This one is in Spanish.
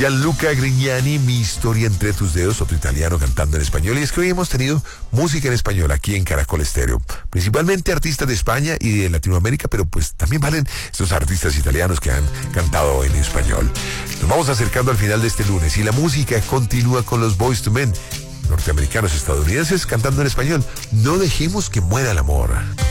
Gianluca Grignani, Mi historia entre tus dedos, otro italiano cantando en español. Y es que hoy hemos tenido música en español aquí en Caracol Estéreo. Principalmente artistas de España y de Latinoamérica, pero pues también valen estos artistas italianos que han cantado en español. Nos vamos acercando al final de este lunes y la música continúa con los Boyz II Men, norteamericanos estadounidenses cantando en español. No dejemos que muera el amor.